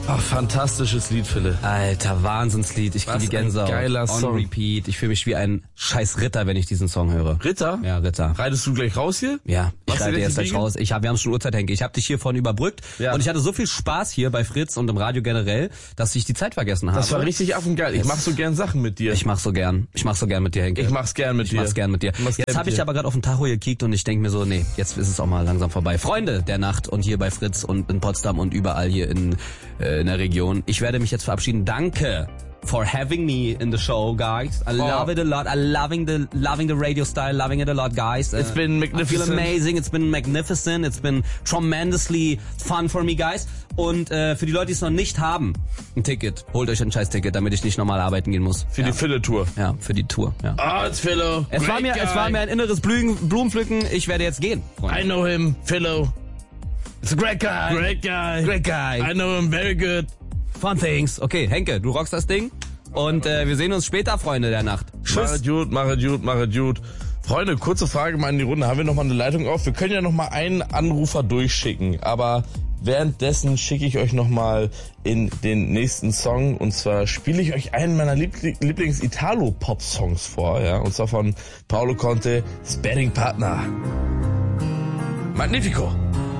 Ach, fantastisches Lied, Philipp. Alter, Wahnsinnslied. Ich kriege Gänsehaut. Geiler On Song. repeat. Ich fühle mich wie ein scheiß Ritter, wenn ich diesen Song höre. Ritter? Ja, Ritter. Reitest du gleich raus hier? Ja, ich Machst du reite jetzt jetzt die gleich Biege? raus. Wir haben schon Uhrzeit, Henke. Ich habe dich hier vorhin überbrückt. Ja. Und ich hatte so viel Spaß hier bei Fritz und im Radio generell, dass ich die Zeit vergessen habe. Das war richtig affengeil. Ich mach so gern Sachen mit dir. Ich mach's so gern mit dir, Henke. Ich mach's gern mit dir. Ich mach's gern mit dir. Ich mach's gern Jetzt habe mit ich dir. aber gerade auf den Tacho gekickt und ich denke mir so, nee, jetzt ist es auch mal langsam vorbei. Freunde der Nacht und hier bei Fritz und in Potsdam und überall hier in der Region. Ich werde mich jetzt verabschieden. Danke for having me in the show, guys. I love it a lot. I'm loving the radio style, loving it a lot, guys. It's been magnificent. I feel amazing. It's been magnificent. It's been tremendously fun for me, guys. Und für die Leute, die es noch nicht haben, ein Ticket. Holt euch ein scheiß Ticket, damit ich nicht normal arbeiten gehen muss. Für die Philo-Tour. Ja, für die Tour. Ja. Ah, it's Philo. Es war mir ein inneres Blumenpflücken. Ich werde jetzt gehen. Freunde. I know him, Philo. It's a great guy. Great guy. Great guy. I know him very good. Fun things. Okay, Henke, du rockst das Ding. Und wir sehen uns später, Freunde der Nacht. Mach es gut, mach es gut, mach es gut. Freunde, kurze Frage mal in die Runde. Haben wir noch mal eine Leitung auf? Wir können ja noch mal einen Anrufer durchschicken, aber währenddessen schicke ich euch noch mal in den nächsten Song, und zwar spiele ich euch einen meiner Lieblings-Italo-Pop-Songs vor, ja, und zwar von Paolo Conte, Sparring Partner. Magnifico.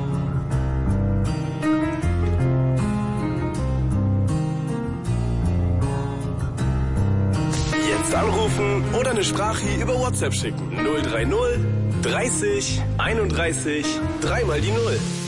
Jetzt anrufen oder eine Sprache über WhatsApp schicken. 030 30 31 3 mal die 0.